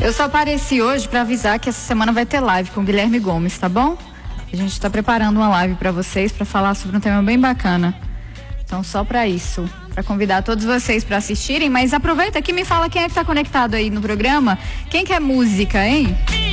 Eu só apareci hoje pra avisar que essa semana vai ter live com o Guilherme Gomes, tá bom? A gente tá preparando uma live pra vocês pra falar sobre um tema bem bacana. Então só pra isso, pra convidar todos vocês pra assistirem, mas aproveita aqui e me fala quem é que tá conectado aí no programa, quem quer música, hein?